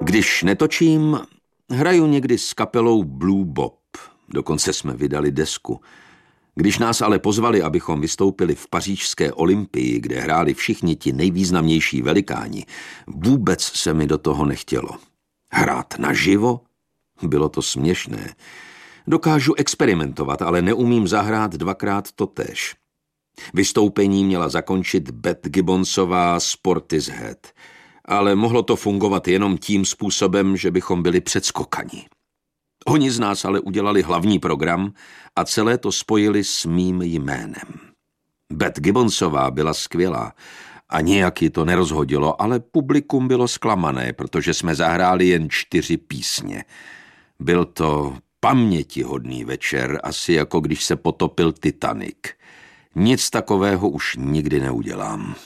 Když netočím, hraju někdy s kapelou Blue Bob. Dokonce jsme vydali desku. Když nás ale pozvali, abychom vystoupili v pařížské Olympii, kde hráli všichni ti nejvýznamnější velikáni, vůbec se mi do toho nechtělo. Hrát naživo? Bylo to směšné. Dokážu experimentovat, ale neumím zahrát dvakrát totéž. Vystoupení měla zakončit Beth Gibbonsová z Portishead, ale mohlo to fungovat jenom tím způsobem, že bychom byli předskokani. Oni z nás ale udělali hlavní program a celé to spojili s mým jménem. Beth Gibbonsová byla skvělá a nijak ji to nerozhodilo, ale publikum bylo zklamané, protože jsme zahráli jen 4 písně. Byl to pamětihodný večer, asi jako když se potopil Titanic. Nic takového už nikdy neudělám.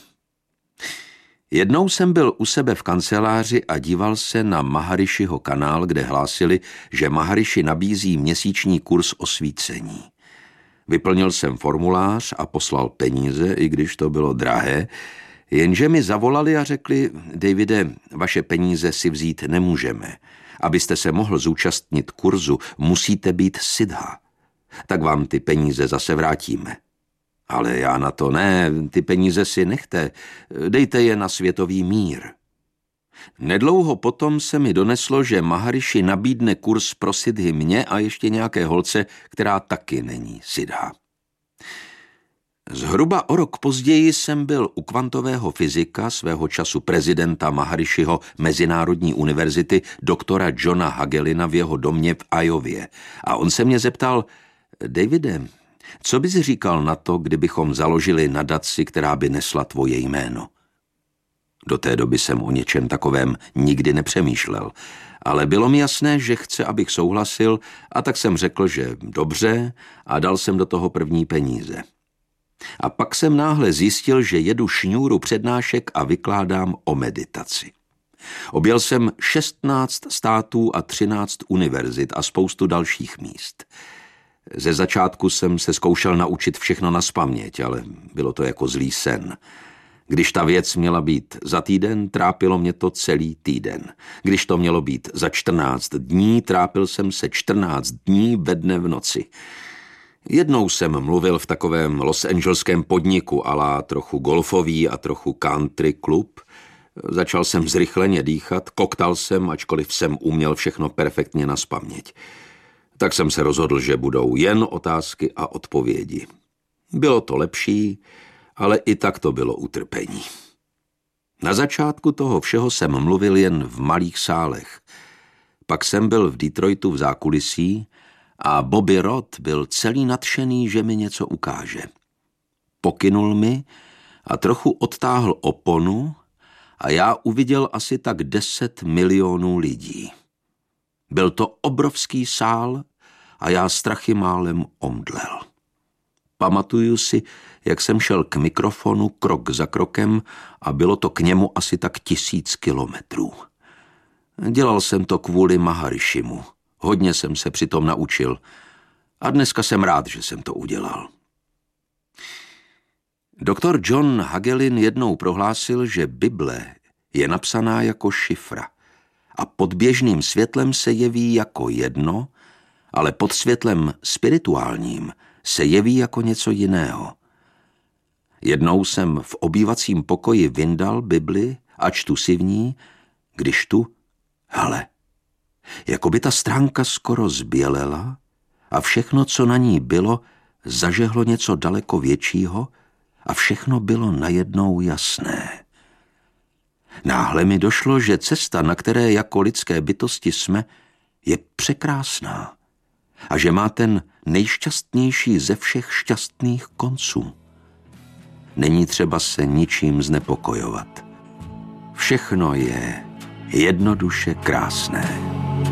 Jednou jsem byl u sebe v kanceláři a díval se na Maharishiho kanál, kde hlásili, že Maharishi nabízí měsíční kurz osvícení. Vyplnil jsem formulář a poslal peníze, i když to bylo drahé, jenže mi zavolali a řekli: Davide, vaše peníze si vzít nemůžeme. Abyste se mohl zúčastnit kurzu, musíte být siddha. Tak vám ty peníze zase vrátíme. Ale já na to ne, ty peníze si nechte, dejte je na světový mír. Nedlouho potom se mi doneslo, že Maharishi nabídne kurz pro siddhy mě a ještě nějaké holce, která taky není siddha. Zhruba o rok později jsem byl u kvantového fyzika, svého času prezidenta Maharishiho Mezinárodní univerzity, doktora Johna Hagelina v jeho domě v Iowě. A on se mě zeptal: Davide, co bys říkal na to, kdybychom založili nadaci, která by nesla tvoje jméno? Do té doby jsem o něčem takovém nikdy nepřemýšlel, ale bylo mi jasné, že chce, abych souhlasil, a tak jsem řekl, že dobře, a dal jsem do toho první peníze. A pak jsem náhle zjistil, že jedu šňůru přednášek a vykládám o meditaci. Objel jsem 16 států a 13 univerzit a spoustu dalších míst. Ze začátku jsem se zkoušel naučit všechno nazpaměť, ale bylo to jako zlý sen. Když ta věc měla být za týden, trápilo mě to celý týden. Když to mělo být za 14 dní, trápil jsem se 14 dní ve dne v noci. Jednou jsem mluvil v takovém losangelském podniku ala trochu golfový a trochu country klub. Začal jsem zrychleně dýchat, koktal jsem, ačkoliv jsem uměl všechno perfektně nazpaměť. Tak jsem se rozhodl, že budou jen otázky a odpovědi. Bylo to lepší, ale i tak to bylo utrpení. Na začátku toho všeho jsem mluvil jen v malých sálech. Pak jsem byl v Detroitu v zákulisí a Bobby Roth byl celý nadšený, že mi něco ukáže. Pokynul mi a trochu odtáhl oponu a já uviděl asi tak 10 milionů lidí. Byl to obrovský sál a já strachy málem omdlel. Pamatuju si, jak jsem šel k mikrofonu krok za krokem a bylo to k němu asi tak 1000 kilometrů. Dělal jsem to kvůli Maharishimu. Hodně jsem se přitom naučil a dneska jsem rád, že jsem to udělal. Doktor John Hagelin jednou prohlásil, že Bible je napsaná jako šifra a pod běžným světlem se jeví jako jedno, ale pod světlem spirituálním se jeví jako něco jiného. Jednou jsem v obývacím pokoji vyndal Bibli a čtu si v ní, když tu, hele, jako by ta stránka skoro zbělela a všechno, co na ní bylo, zažehlo něco daleko většího a všechno bylo najednou jasné. Náhle mi došlo, že cesta, na které jako lidské bytosti jsme, je překrásná a že má ten nejšťastnější ze všech šťastných konců. Není třeba se ničím znepokojovat. Všechno je jednoduše krásné.